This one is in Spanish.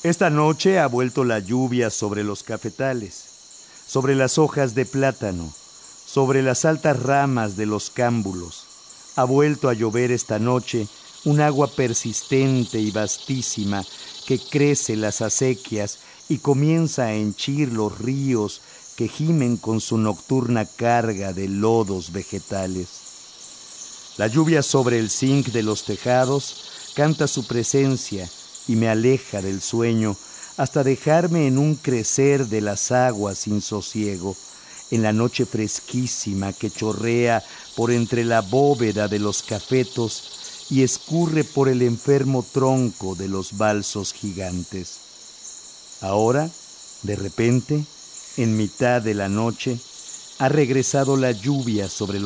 Esta noche ha vuelto la lluvia sobre los cafetales, sobre las hojas de plátano, sobre las altas ramas de los cámbulos. Ha vuelto a llover esta noche un agua persistente y vastísima que crece las acequias y comienza a henchir los ríos que gimen con su nocturna carga de lodos vegetales. La lluvia sobre el zinc de los tejados canta su presencia y me aleja del sueño hasta dejarme en un crecer de las aguas sin sosiego, en la noche fresquísima que chorrea por entre la bóveda de los cafetos y escurre por el enfermo tronco de los balsos gigantes. Ahora, de repente, en mitad de la noche, ha regresado la lluvia sobre